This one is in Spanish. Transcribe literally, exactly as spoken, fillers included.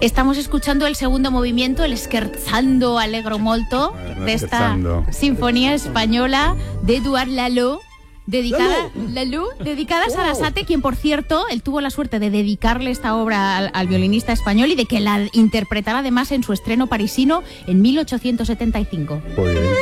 Estamos escuchando el segundo movimiento, el Scherzando Allegro Molto, Bueno, de esta scherzando. sinfonía española de Édouard Lalo, dedicada, Lalo. Lalo, dedicada a Oh. Sarasate, quien, por cierto, él tuvo la suerte de dedicarle esta obra al, al violinista español y de que la interpretara además en su estreno parisino en mil ochocientos setenta y cinco. Muy bien.